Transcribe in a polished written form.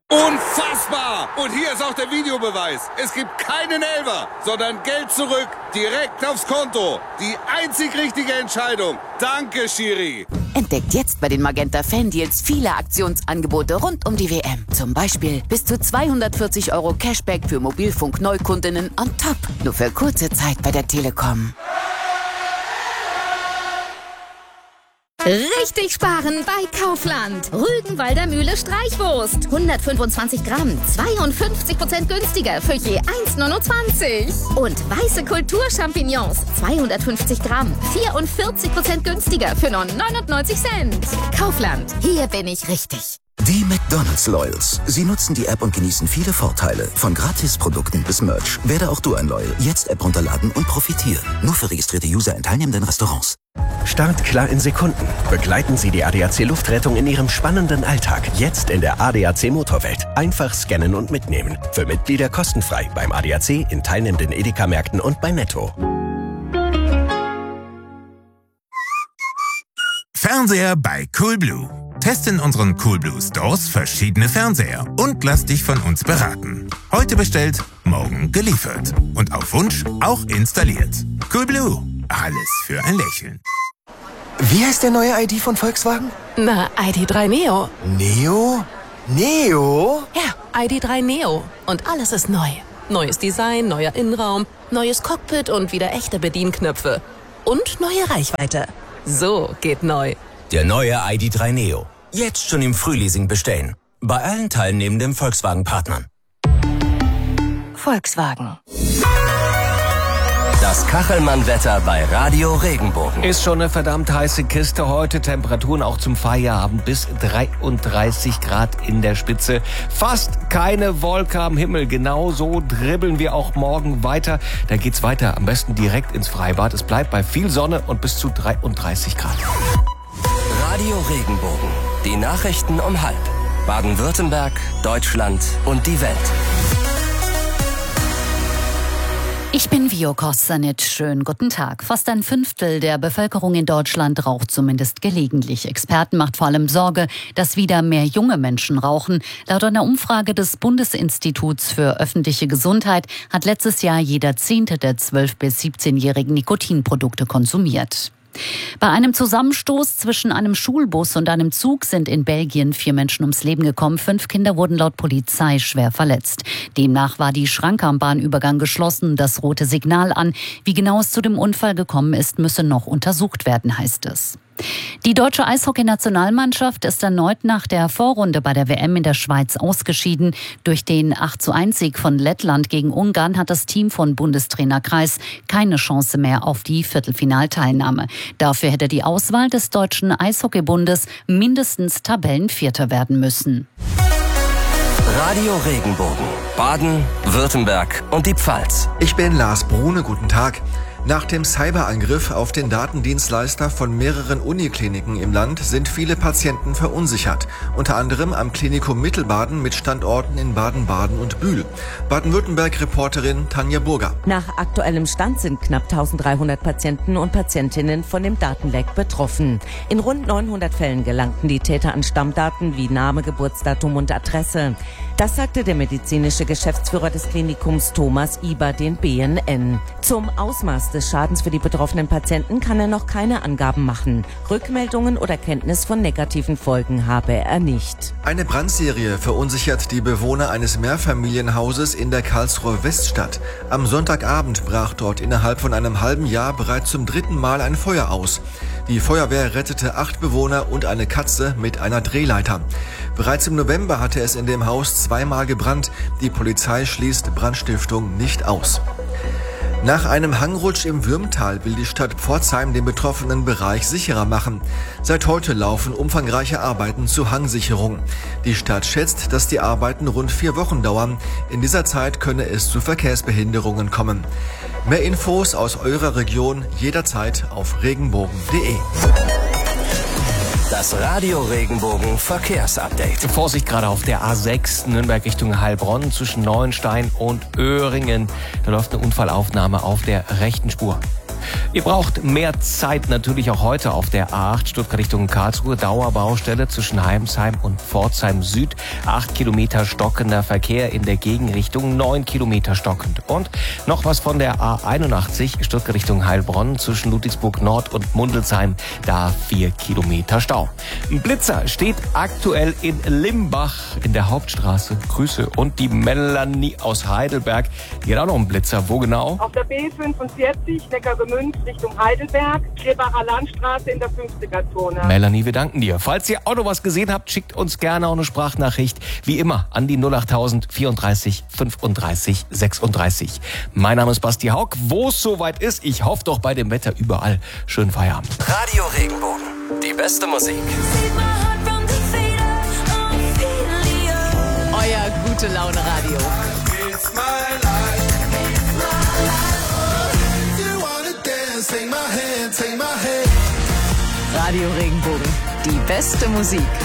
Unfassbar! Und hier ist auch der Videobeweis. Es gibt keinen Elfer, sondern Geld zurück, direkt aufs Konto. Die einzig richtige Entscheidung. Danke, Schiri. Entdeckt jetzt bei den Magenta Fan-Deals viele Aktionsangebote rund um die WM. Zum Beispiel bis zu 240 € Cashback für Mobilfunk-Neukundinnen on top. Nur für kurze Zeit bei der Telekom. Richtig sparen bei Kaufland. Rügenwalder Mühle Streichwurst. 125 Gramm, 52% günstiger für je 1,29. Und weiße Kulturchampignons, 250 Gramm, 44% günstiger für nur 99 Cent. Kaufland, hier bin ich richtig. Die McDonald's Loyals. Sie nutzen die App und genießen viele Vorteile. Von Gratisprodukten bis Merch. Werde auch du ein Loyal. Jetzt App runterladen und profitieren. Nur für registrierte User in teilnehmenden Restaurants. Startklar in Sekunden. Begleiten Sie die ADAC Luftrettung in Ihrem spannenden Alltag. Jetzt in der ADAC Motorwelt. Einfach scannen und mitnehmen. Für Mitglieder kostenfrei beim ADAC, in teilnehmenden Edeka-Märkten und bei Netto. Fernseher bei Coolblue. Teste in unseren Coolblue Stores verschiedene Fernseher und lass dich von uns beraten. Heute bestellt, morgen geliefert. Und auf Wunsch auch installiert. Coolblue. Alles für ein Lächeln. Wie heißt der neue ID von Volkswagen? Na, ID.3 Neo. Neo? Neo? Ja, ID.3 Neo. Und alles ist neu. Neues Design, neuer Innenraum, neues Cockpit und wieder echte Bedienknöpfe. Und neue Reichweite. So geht neu. Der neue ID.3 Neo. Jetzt schon im Frühleasing bestellen. Bei allen teilnehmenden Volkswagen-Partnern. Volkswagen. Das Kachelmann-Wetter bei Radio Regenbogen. Ist schon eine verdammt heiße Kiste heute. Temperaturen auch zum Feierabend bis 33 Grad in der Spitze. Fast keine Wolke am Himmel. Genauso dribbeln wir auch morgen weiter. Da geht's weiter. Am besten direkt ins Freibad. Es bleibt bei viel Sonne und bis zu 33 Grad. Radio Regenbogen. Die Nachrichten um 12:30. Baden-Württemberg, Deutschland und die Welt. Ich bin Vio Kostanic. Schönen guten Tag. Fast ein Fünftel der Bevölkerung in Deutschland raucht zumindest gelegentlich. Experten macht vor allem Sorge, dass wieder mehr junge Menschen rauchen. Laut einer Umfrage des Bundesinstituts für öffentliche Gesundheit hat letztes Jahr jeder 10. der 12- bis 17-Jährigen Nikotinprodukte konsumiert. Bei einem Zusammenstoß zwischen einem Schulbus und einem Zug sind in Belgien 4 Menschen ums Leben gekommen. 5 Kinder wurden laut Polizei schwer verletzt. Demnach war die Schranke am Bahnübergang geschlossen, das rote Signal an. Wie genau es zu dem Unfall gekommen ist, müsse noch untersucht werden, heißt es. Die deutsche Eishockey-Nationalmannschaft ist erneut nach der Vorrunde bei der WM in der Schweiz ausgeschieden. Durch den 8:1-Sieg von Lettland gegen Ungarn hat das Team von Bundestrainer Kreis keine Chance mehr auf die Viertelfinalteilnahme. Dafür hätte die Auswahl des Deutschen Eishockeybundes mindestens Tabellenvierter werden müssen. Radio Regenbogen. Baden, Württemberg und die Pfalz. Ich bin Lars Brune, guten Tag. Nach dem Cyberangriff auf den Datendienstleister von mehreren Unikliniken im Land sind viele Patienten verunsichert. Unter anderem am Klinikum Mittelbaden mit Standorten in Baden-Baden und Bühl. Baden-Württemberg-Reporterin Tanja Burger. Nach aktuellem Stand sind knapp 1300 Patienten und Patientinnen von dem Datenleck betroffen. In rund 900 Fällen gelangten die Täter an Stammdaten wie Name, Geburtsdatum und Adresse. Das sagte der medizinische Geschäftsführer des Klinikums Thomas Iber den BNN. Zum Ausmaß des Schadens für die betroffenen Patienten kann er noch keine Angaben machen. Rückmeldungen oder Kenntnis von negativen Folgen habe er nicht. Eine Brandserie verunsichert die Bewohner eines Mehrfamilienhauses in der Karlsruher Weststadt. Am Sonntagabend brach dort innerhalb von einem halben Jahr bereits zum 3. Mal ein Feuer aus. Die Feuerwehr rettete 8 Bewohner und eine Katze mit einer Drehleiter. Bereits im November hatte es in dem Haus 2-mal gebrannt. Die Polizei schließt Brandstiftung nicht aus. Nach einem Hangrutsch im Würmtal will die Stadt Pforzheim den betroffenen Bereich sicherer machen. Seit heute laufen umfangreiche Arbeiten zur Hangsicherung. Die Stadt schätzt, dass die Arbeiten rund 4 Wochen dauern. In dieser Zeit könne es zu Verkehrsbehinderungen kommen. Mehr Infos aus eurer Region jederzeit auf regenbogen.de. Das Radio Regenbogen Verkehrsupdate. Vorsicht gerade auf der A6 Nürnberg Richtung Heilbronn zwischen Neuenstein und Öhringen. Da läuft eine Unfallaufnahme auf der rechten Spur. Ihr braucht mehr Zeit natürlich auch heute auf der A8 Stuttgart Richtung Karlsruhe. Dauerbaustelle zwischen Heimsheim und Pforzheim Süd. 8 Kilometer stockender Verkehr in der Gegenrichtung, 9 Kilometer stockend. Und noch was von der A81 Stuttgart Richtung Heilbronn zwischen Ludwigsburg Nord und Mundelsheim. Da 4 Kilometer Stau. Ein Blitzer steht aktuell in Limbach in der Hauptstraße. Grüße. Und die Melanie aus Heidelberg. Hier auch noch ein Blitzer. Wo genau? Auf der B45 Neckargemünd Richtung Heidelberg. Klebacher Landstraße in der 50er-Zone. Melanie, wir danken dir. Falls ihr auch noch was gesehen habt, schickt uns gerne auch eine Sprachnachricht. Wie immer an die 08000 34 35 36. Mein Name ist Basti Haug. Wo es soweit ist, ich hoffe doch bei dem Wetter überall. Schönen Feierabend. Radio Regenbogen. Die beste Musik. Euer gute Laune Radio. Radio Regenbogen. Die beste Musik.